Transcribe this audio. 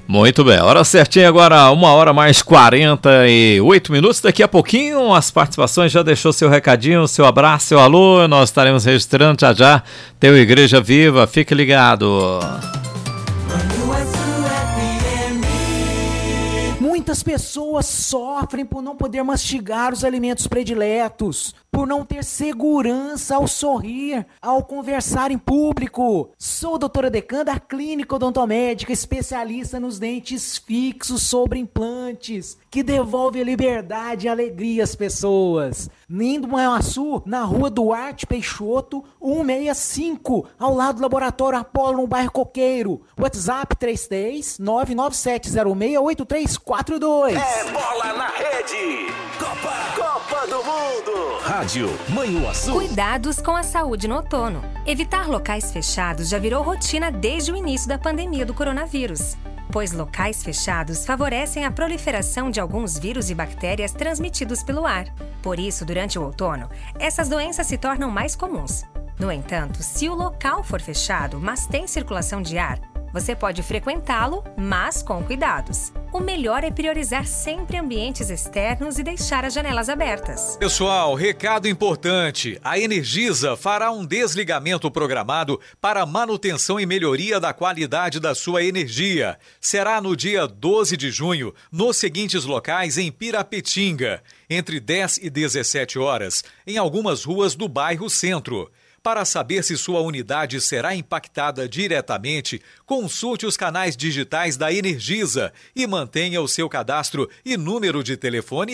Muito bem, hora certinha agora, 1h mais 48 minutos. Daqui a pouquinho as participações, já deixou seu recadinho, seu abraço, seu alô. Nós estaremos registrando já Teu Igreja Viva, fique ligado. Muitas pessoas sofrem por não poder mastigar os alimentos prediletos, por não ter segurança ao sorrir, ao conversar em público. Sou a doutora Decan da Clínica Odontomédica, especialista nos dentes fixos sobre implantes, que devolve a liberdade e alegria às pessoas. Lindo Manhuaçu, na rua Duarte Peixoto, 165, ao lado do Laboratório Apolo, no bairro Coqueiro. WhatsApp 33997068342. É bola na rede! Copa do Mundo! Rádio Manhuaçu. Cuidados com a saúde no outono. Evitar locais fechados já virou rotina desde o início da pandemia do coronavírus, pois locais fechados favorecem a proliferação de alguns vírus e bactérias transmitidos pelo ar. Por isso, durante o outono, essas doenças se tornam mais comuns. No entanto, se o local for fechado, mas tem circulação de ar, você pode frequentá-lo, mas com cuidados. O melhor é priorizar sempre ambientes externos e deixar as janelas abertas. Pessoal, recado importante. A Energisa fará um desligamento programado para manutenção e melhoria da qualidade da sua energia. Será no dia 12 de junho, nos seguintes locais em Pirapetinga, entre 10 e 17 horas, em algumas ruas do bairro Centro. Para saber se sua unidade será impactada diretamente, consulte os canais digitais da Energisa e mantenha o seu cadastro e número de telefone